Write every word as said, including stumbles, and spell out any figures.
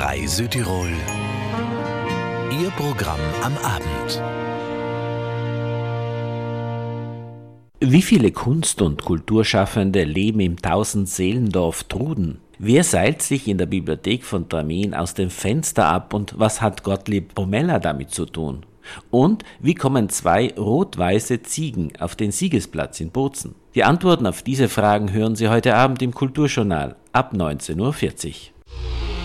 drei Südtirol. Ihr Programm am Abend. Wie viele Kunst- und Kulturschaffende leben im Tausendseelendorf Truden? Wer seilt sich in der Bibliothek von Tramin aus dem Fenster ab und was hat Gottlieb Pomella damit zu tun? Und wie kommen zwei rot-weiße Ziegen auf den Siegesplatz in Bozen? Die Antworten auf diese Fragen hören Sie heute Abend im Kulturjournal ab neunzehn Uhr vierzig.